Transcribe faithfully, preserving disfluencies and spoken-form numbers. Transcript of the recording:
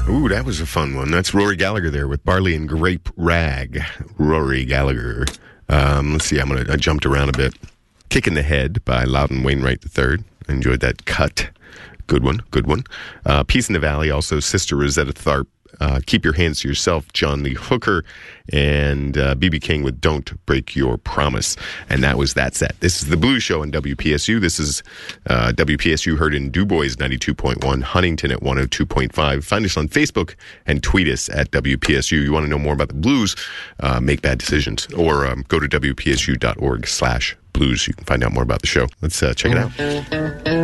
Ooh, that was a fun one. That's Rory Gallagher there with Barley and Grape Rag. Rory Gallagher. Um, let's see, I'm gonna, I jumped around a bit. Kick in the Head by Loudon Wainwright the third. I enjoyed that cut. Good one, good one. Uh, Peace in the Valley, also Sister Rosetta Tharpe. Uh, Keep Your Hands to Yourself, John Lee Hooker, and uh, B B King with Don't Break Your Promise. And that was that set. This is the Blues Show on W P S U. This is uh, W P S U heard in Du Bois ninety-two point one, Huntington at one oh two point five. Find us on Facebook and tweet us at W P S U. You want to know more about the blues, uh, make bad decisions, or um, go to W P S U dot org slash blues. You can find out more about the show. Let's uh, check it out.